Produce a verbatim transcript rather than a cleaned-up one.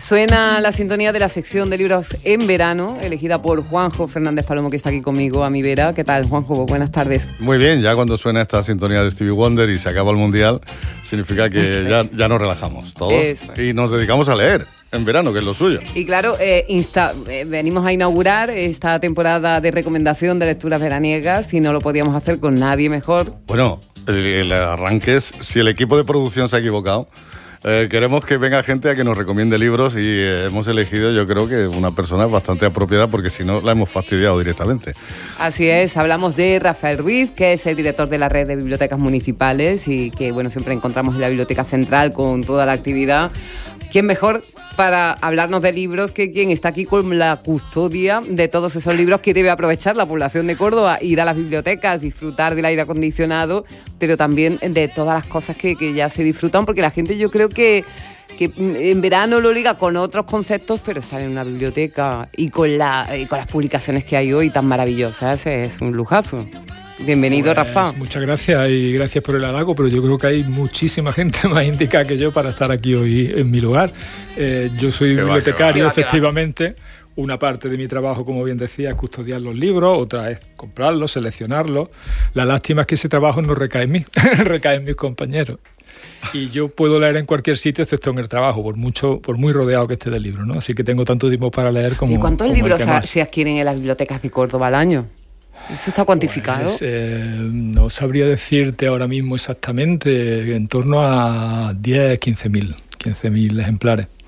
Suena la sintonía de la sección de libros en verano, elegida por Juanjo Fernández Palomo, que está aquí conmigo a mi vera. ¿Qué tal, Juanjo? Buenas tardes. Muy bien, ya cuando suena esta sintonía de Stevie Wonder y se acaba el Mundial, significa que ya, ya nos relajamos todos y nos dedicamos a leer en verano, que es lo suyo. Y claro, eh, insta, eh, venimos a inaugurar esta temporada de recomendación de lecturas veraniegas y no lo podíamos hacer con nadie mejor. Bueno, el, el arranque es, si el equipo de producción se ha equivocado, Eh, queremos que venga gente a que nos recomiende libros y eh, hemos elegido, yo creo que una persona bastante apropiada, porque si no la hemos fastidiado directamente. Así es, hablamos de Rafael Ruiz, que es el director de la red de bibliotecas municipales y que bueno, siempre encontramos en la Biblioteca Central con toda la actividad. ¿Quién mejor para hablarnos de libros que quien está aquí con la custodia de todos esos libros que debe aprovechar la población de Córdoba, ir a las bibliotecas, disfrutar del aire acondicionado, pero también de todas las cosas que, que ya se disfrutan, porque la gente, yo creo que, que en verano lo liga con otros conceptos, pero estar en una biblioteca y con, la, y con las publicaciones que hay hoy tan maravillosas es un lujazo. Bienvenido, pues, Rafa. Muchas gracias y gracias por el halago, pero yo creo que hay muchísima gente más indicada que yo para estar aquí hoy en mi lugar. Eh, yo soy que bibliotecario, va, va, efectivamente. Una parte de mi trabajo, como bien decía, es custodiar los libros, otra es comprarlos, seleccionarlos. La lástima es que ese trabajo no recae en mí, recae en mis compañeros. Y yo puedo leer en cualquier sitio, excepto en el trabajo, por mucho, por muy rodeado que esté de libros, ¿no? Así que tengo tanto tiempo para leer como. ¿Y cuántos como libros se adquieren en las bibliotecas de Córdoba al año? ¿Eso está cuantificado? Pues, eh, no sabría decirte ahora mismo exactamente, en torno a diez, quince mil ejemplares.